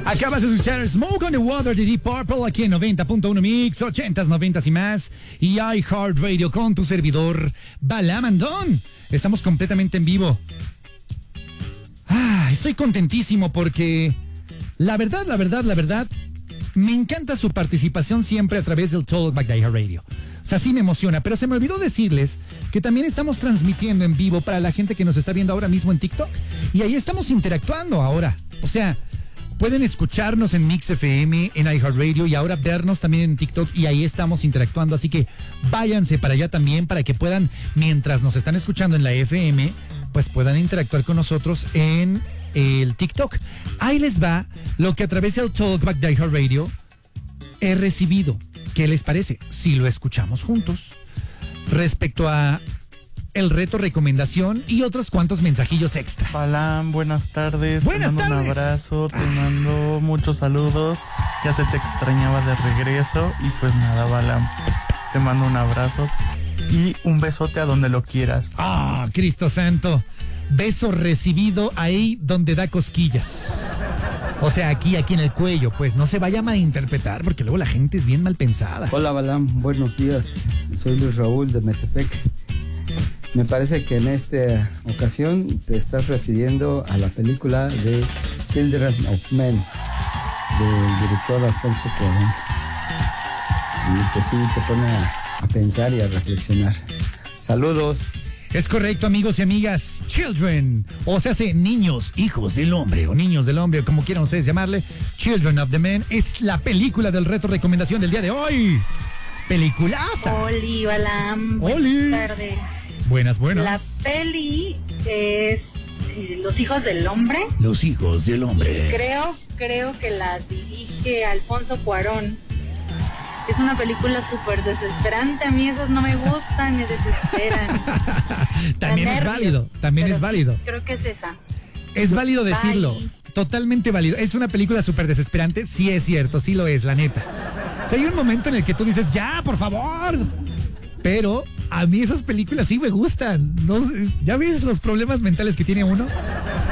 Acabas de escuchar Smoke on the Water de Deep Purple aquí en 90.1 Mix, 80s, 90s y más. Y iHeartRadio con tu servidor, Balamandón. Estamos completamente en vivo. Estoy contentísimo porque la verdad, me encanta su participación siempre a través del Talkback de iHeartRadio. O sea, sí me emociona, pero se me olvidó decirles que también estamos transmitiendo en vivo para la gente que nos está viendo ahora mismo en TikTok. Y ahí estamos interactuando ahora. O sea, pueden escucharnos en Mix FM, en iHeartRadio y ahora vernos también en TikTok y ahí estamos interactuando. Así que váyanse para allá también para que puedan, mientras nos están escuchando en la FM, pues puedan interactuar con nosotros en el TikTok. Ahí les va lo que a través del Talkback de iHeartRadio he recibido. ¿Qué les parece si lo escuchamos juntos? Respecto a el reto recomendación y otros cuantos mensajillos extra. Balam, buenas tardes. Buenas te mando tardes. Un abrazo, te mando muchos saludos. Ya se te extrañaba de regreso. Y pues nada, Balam, te mando un abrazo y un besote a donde lo quieras. Cristo santo. Beso recibido ahí donde da cosquillas. O sea, aquí en el cuello, pues no se vaya a malinterpretar porque luego la gente es bien mal pensada. Hola Balam, buenos días. Soy Luis Raúl de Metepec. Me parece que en esta ocasión te estás refiriendo a la película de Children of Men del director Alfonso Cuarón. Y pues sí, te pone a pensar y a reflexionar. Saludos. Es correcto, amigos y amigas. Children, o sea, niños, hijos del hombre, o niños del hombre, como quieran ustedes llamarle. Children of the Men es la película del reto recomendación del día de hoy. Peliculaza. Oli, Balam. Oli. Buenas tardes. Buenas. La peli es Los hijos del hombre. Los hijos del hombre. Creo que la dirige Alfonso Cuarón. Es una película súper desesperante. A mí esos no me gustan, me desesperan. También es válido, es válido. Creo que es esa. Es válido decirlo. Bye. Totalmente válido. Es una película súper desesperante. Sí es cierto, sí lo es, la neta. O sea, hay un momento en el que tú dices, ya, por favor. Pero a mí esas películas sí me gustan. No, ¿ya ves los problemas mentales que tiene uno?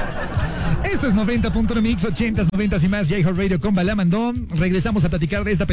Esto es 90.1 Mix, 80s, 90s y más, iHeartRadio con Balamandón. Regresamos a platicar de esta película.